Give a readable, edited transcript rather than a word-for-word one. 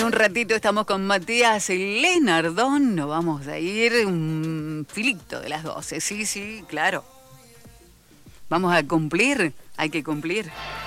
un ratito estamos con Matías Lenardón. Nos vamos a ir un filito de las 12. Sí, claro. Vamos a cumplir. Hay que cumplir.